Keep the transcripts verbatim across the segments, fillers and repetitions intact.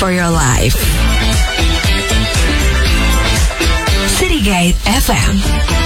for your life. City Gate F M.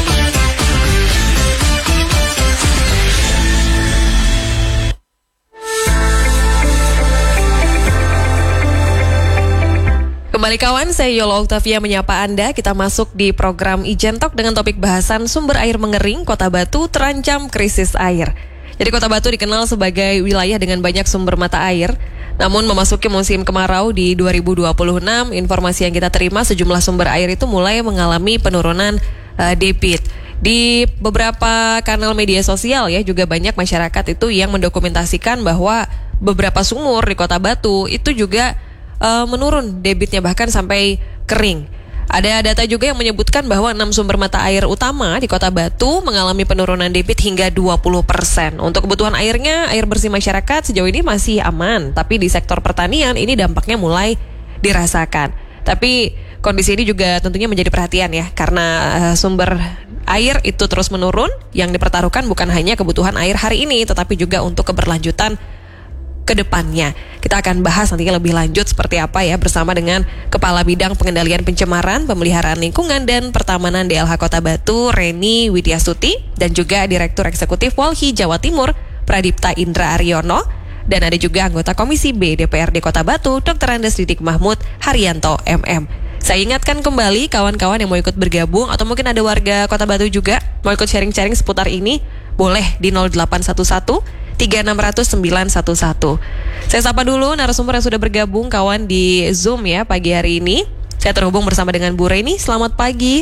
Kembali kawan, saya Yola Octavia menyapa Anda. Kita masuk di program Ijen Talk dengan topik bahasan sumber air mengering, Kota Batu terancam krisis air. Jadi Kota Batu dikenal sebagai wilayah dengan banyak sumber mata air. Namun memasuki musim kemarau di dua ribu dua puluh enam, informasi yang kita terima sejumlah sumber air itu mulai mengalami penurunan uh, debit. Di beberapa kanal media sosial ya juga banyak masyarakat itu yang mendokumentasikan bahwa beberapa sumur di Kota Batu itu juga Uh, menurun debitnya bahkan sampai kering. Ada data juga yang menyebutkan bahwa enam sumber mata air utama di Kota Batu mengalami penurunan debit hingga dua puluh persen. Untuk kebutuhan airnya, air bersih masyarakat sejauh ini masih aman, tapi di sektor pertanian ini dampaknya mulai dirasakan. Tapi kondisi ini juga tentunya menjadi perhatian ya, karena uh, sumber air itu terus menurun. Yang dipertaruhkan bukan hanya kebutuhan air hari ini, tetapi juga untuk keberlanjutan ke depannya. Kita akan bahas nantinya lebih lanjut seperti apa ya bersama dengan Kepala Bidang Pengendalian Pencemaran, Pemeliharaan Lingkungan dan Pertamanan D L H Kota Batu, Reni Widyastuti, dan juga Direktur Eksekutif Walhi Jawa Timur, Pradipta Indra Aryono, dan ada juga anggota Komisi B D P R D Kota Batu, Doktor Andes Didik Mahmud Haryanto M M. Saya ingatkan kembali kawan-kawan yang mau ikut bergabung atau mungkin ada warga Kota Batu juga mau ikut sharing-sharing seputar ini, boleh di nol delapan satu satu tiga enam nol nol sembilan satu satu. Saya sapa dulu narasumber yang sudah bergabung kawan di Zoom ya pagi hari ini. Saya terhubung bersama dengan Bu Reni. Selamat pagi.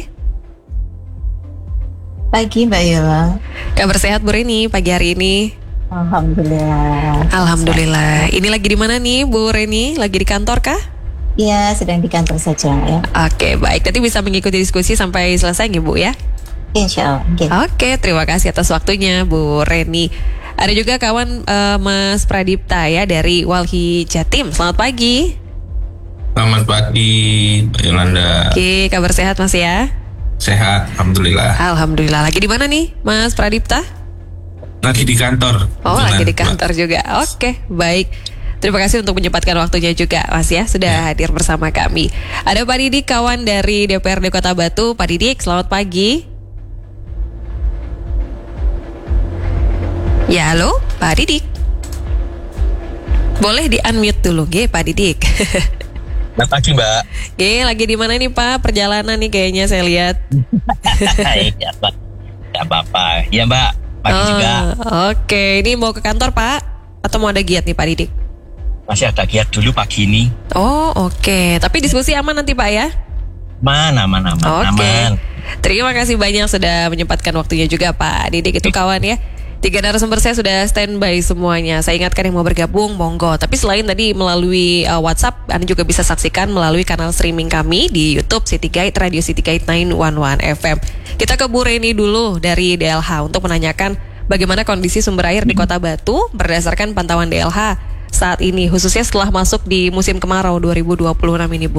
Pagi Mbak Yola. Kabar sehat Bu Reni pagi hari ini? Alhamdulillah. Alhamdulillah. Ini lagi di mana nih Bu Reni? Lagi di kantor kah? Iya, sedang di kantor saja ya. Oke, baik. Nanti bisa mengikuti diskusi sampai selesai nih Bu ya? Insya Allah. Okay. Oke, terima kasih atas waktunya Bu Reni. Ada juga kawan uh, Mas Pradipta ya dari Walhi Jatim. Selamat pagi. Selamat pagi, Mbak Yolanda. Oke, kabar sehat Mas ya? Sehat, alhamdulillah. Alhamdulillah. Lagi di mana nih, Mas Pradipta? Lagi di kantor. Oh, Betulan, lagi di kantor Mbak. juga. Oke, baik. Terima kasih untuk menyempatkan waktunya juga, Mas ya, sudah ya. hadir bersama kami. Ada Pak Didik, kawan dari D P R D Kota Batu. Pak Didik, selamat pagi. Ya, halo, Pak Didik. Boleh di-unmute dulu, G, Pak Didik. Selamat pagi, Mbak. G, lagi di mana nih, Pak? Perjalanan nih kayaknya saya lihat. Ya, Mbak. Gak apa-apa. Ya, Mbak. Pagi oh, juga. Oke, ini mau ke kantor, Pak? Atau mau ada giat nih, Pak Didik? Masih ada giat dulu pagi ini. Oh, oke. Tapi diskusi aman nanti, Pak ya? Aman, aman, aman, Oke. aman. Terima kasih banyak sudah menyempatkan waktunya juga, Pak Didik. Itu kawan ya. Tiga narasumber saya sudah standby semuanya. Saya ingatkan yang mau bergabung, monggo. Tapi selain tadi melalui uh, WhatsApp, Anda juga bisa saksikan melalui kanal streaming kami di YouTube City Guide, Radio City Guide sembilan satu satu F M. Kita ke Bu Reni dulu dari D L H untuk menanyakan bagaimana kondisi sumber air di Kota Batu berdasarkan pantauan D L H saat ini, khususnya setelah masuk di musim kemarau dua ribu dua puluh enam ini, Bu.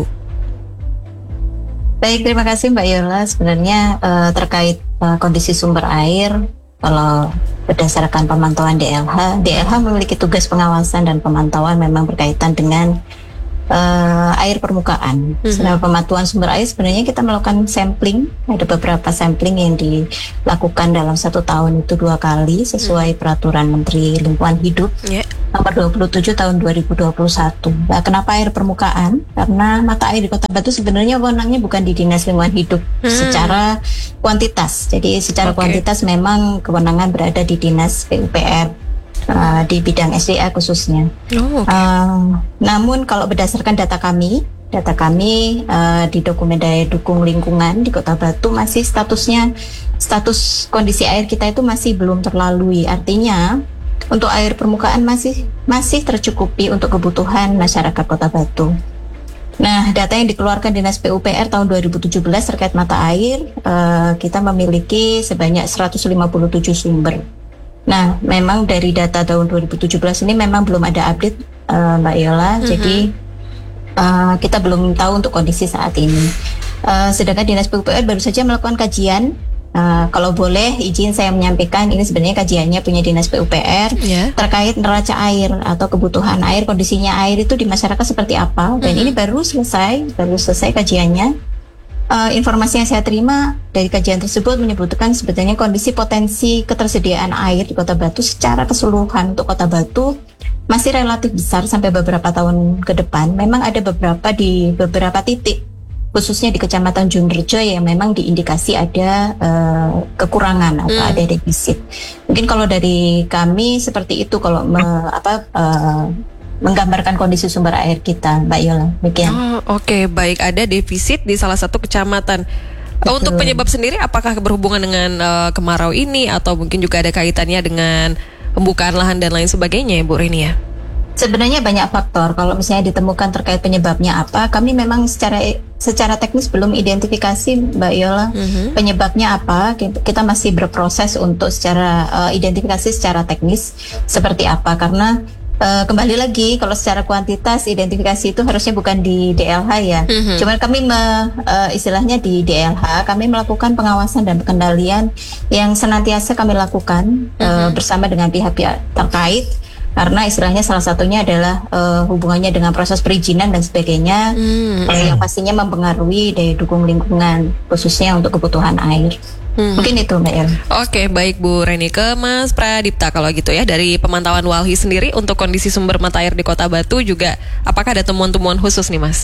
Baik, terima kasih Mbak Yola. Sebenarnya uh, terkait uh, kondisi sumber air, kalau berdasarkan pemantauan D L H, D L H memiliki tugas pengawasan dan pemantauan memang berkaitan dengan uh, air permukaan. Mm-hmm. Selama pemantauan sumber air sebenarnya kita melakukan sampling, ada beberapa sampling yang dilakukan dalam satu tahun itu dua kali sesuai mm-hmm. peraturan Menteri Lingkungan Hidup yeah. nomor dua puluh tujuh tahun dua ribu dua puluh satu. Nah, kenapa air permukaan? Karena mata air di Kota Batu sebenarnya wewenangnya bukan di Dinas Lingkungan Hidup hmm. secara kuantitas. Jadi secara okay. kuantitas memang kewenangan berada di Dinas P U P R uh, di bidang S D A khususnya. Oh, okay. uh, namun kalau berdasarkan data kami, data kami uh, di dokumen daya dukung lingkungan di Kota Batu masih statusnya status kondisi air kita itu masih belum terlalui. Artinya untuk air permukaan masih masih tercukupi untuk kebutuhan masyarakat Kota Batu. Nah, data yang dikeluarkan Dinas P U P R tahun dua ribu tujuh belas terkait mata air, uh, kita memiliki sebanyak seratus lima puluh tujuh sumber. Nah, memang dari data tahun dua ribu tujuh belas ini memang belum ada update, uh, Mbak Yola. Mm-hmm. Jadi uh, kita belum tahu untuk kondisi saat ini. Uh, sedangkan Dinas P U P R baru saja melakukan kajian uh, kalau boleh izin saya menyampaikan ini sebenarnya kajiannya punya Dinas P U P R Yeah. terkait neraca air atau kebutuhan air, kondisinya air itu di masyarakat seperti apa. Dan Mhm. ini baru selesai, baru selesai kajiannya. Uh, informasi yang saya terima dari kajian tersebut menyebutkan sebetulnya kondisi potensi ketersediaan air di Kota Batu secara keseluruhan untuk Kota Batu masih relatif besar sampai beberapa tahun ke depan. Memang ada beberapa di beberapa titik, khususnya di Kecamatan Junrejo yang memang diindikasi ada uh, kekurangan atau Hmm. ada defisit. Mungkin kalau dari kami seperti itu kalau me- apa uh, menggambarkan kondisi sumber air kita, Mbak Yola. Demikian. Oh, oke, baik, ada defisit di salah satu kecamatan. Betul. Untuk penyebab sendiri apakah berhubungan dengan uh, kemarau ini atau mungkin juga ada kaitannya dengan pembukaan lahan dan lain sebagainya ya Bu Rini ya? Sebenarnya banyak faktor. Kalau misalnya ditemukan terkait penyebabnya apa, kami memang secara secara teknis belum identifikasi, Mbak Yola, Mhm. penyebabnya apa. Kita masih berproses untuk secara uh, identifikasi secara teknis seperti apa. Karena uh, kembali lagi, kalau secara kuantitas identifikasi itu harusnya bukan di D L H ya. Mhm. Cuman kami me- uh, istilahnya di D L H kami melakukan pengawasan dan pengendalian yang senantiasa kami lakukan uh, bersama dengan pihak-pihak terkait. Karena istilahnya salah satunya adalah uh, hubungannya dengan proses perizinan dan sebagainya, Hmm. uh, yang pastinya mempengaruhi daya dukung lingkungan khususnya untuk kebutuhan air. Hmm. Mungkin itu Mbak El. Oke, baik Bu Reni, ke Mas Pradipta kalau gitu ya. Dari pemantauan Walhi sendiri untuk kondisi sumber mata air di Kota Batu juga, apakah ada temuan-temuan khusus nih Mas?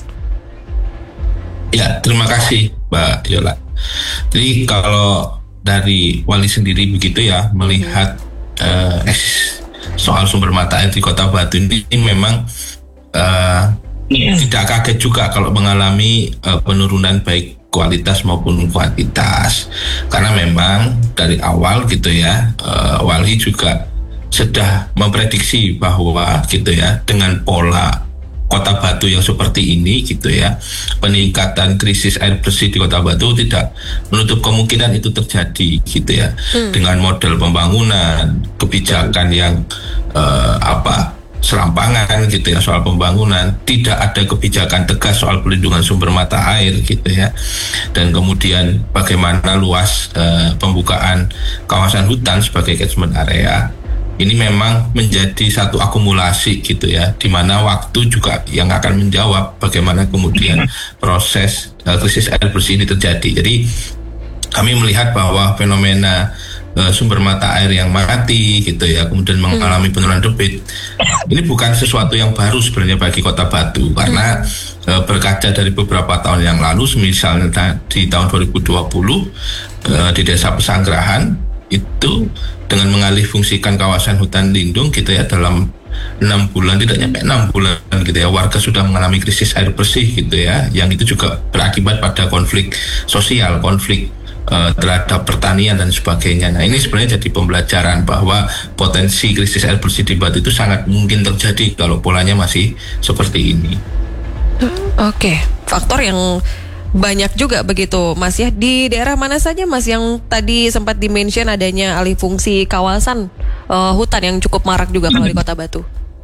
Ya, terima kasih Mbak Yola. Jadi kalau dari Wali sendiri begitu ya, melihat eh, eksis- soal sumber mata air di Kota Batu ini, ini memang eh, tidak kaget juga kalau mengalami eh, penurunan baik kualitas maupun kuantitas, karena memang dari awal gitu ya, eh, Walhi juga sudah memprediksi bahwa gitu ya, dengan pola Kota Batu yang seperti ini gitu ya, peningkatan krisis air bersih di Kota Batu tidak menutup kemungkinan itu terjadi gitu ya, Hmm. dengan model pembangunan, kebijakan yang eh, apa serampangan gitu ya soal pembangunan, tidak ada kebijakan tegas soal pelindungan sumber mata air gitu ya, dan kemudian bagaimana luas eh, pembukaan kawasan hutan sebagai catchment area. Ini memang menjadi satu akumulasi gitu ya, di mana waktu juga yang akan menjawab bagaimana kemudian proses uh, krisis air bersih ini terjadi. Jadi kami melihat bahwa fenomena uh, sumber mata air yang mati gitu ya, kemudian mengalami penurunan debit, ini bukan sesuatu yang baru sebenarnya bagi Kota Batu, karena uh, berkaca dari beberapa tahun yang lalu, misalnya di tahun dua ribu dua puluh uh, di Desa Pesanggerahan itu dengan mengalih fungsikan kawasan hutan lindung gitu ya, dalam enam bulan, tidak nyampe enam bulan gitu ya, warga sudah mengalami krisis air bersih gitu ya, yang itu juga berakibat pada konflik sosial, konflik uh, terhadap pertanian dan sebagainya. Nah, ini sebenarnya jadi pembelajaran bahwa potensi krisis air bersih di Batu itu sangat mungkin terjadi kalau polanya masih seperti ini. Oke, faktor yang banyak juga begitu Mas ya. Di daerah mana saja Mas yang tadi sempat di-mention adanya alih fungsi kawasan uh, hutan yang cukup marak juga kalau di Kota Batu?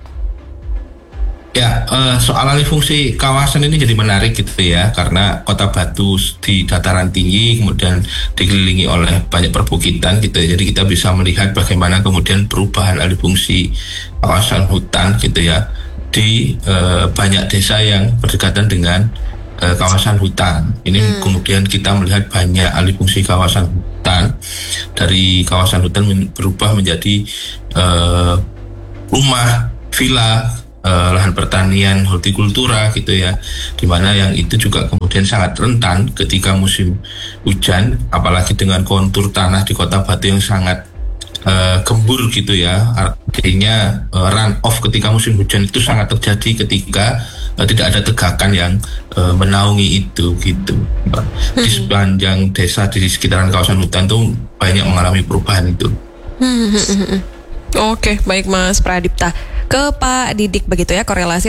Ya, eh, soal alih fungsi kawasan ini jadi menarik gitu ya, karena Kota Batu di dataran tinggi, kemudian dikelilingi oleh banyak perbukitan gitu ya, jadi kita bisa melihat bagaimana kemudian perubahan alih fungsi kawasan hutan gitu ya, di eh, banyak desa yang berdekatan dengan eh, kawasan hutan. Ini hmm. kemudian kita melihat banyak alih fungsi kawasan hutan, dari kawasan hutan men- berubah menjadi eh, rumah, villa, Uh, lahan pertanian, hortikultura gitu ya, dimana yang itu juga kemudian sangat rentan ketika musim hujan, apalagi dengan kontur tanah di Kota Batu yang sangat uh, gembur gitu ya, artinya uh, run off ketika musim hujan itu sangat terjadi ketika uh, tidak ada tegakan yang uh, menaungi itu gitu. Hmm. Di sepanjang desa di sekitaran kawasan hutan itu banyak mengalami perubahan itu. Hmm, hmm, hmm, hmm. Oke, baik Mas Pradipta. Ke Pak Didik begitu ya, korelasi